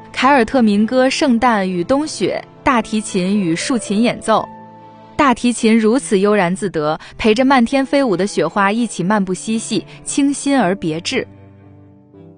凯尔特民歌《圣诞与冬雪》，大提琴与竖琴演奏。大提琴如此悠然自得，陪着漫天飞舞的雪花一起漫步嬉戏，清新而别致。